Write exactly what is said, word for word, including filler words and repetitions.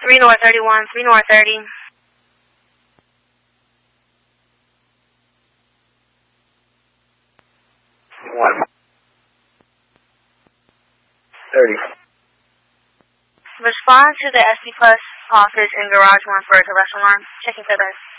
three North thirty-one, three North thirty. one. thirty. Respond to the S D Plus office in Garage one for a collection alarm. Checking for this.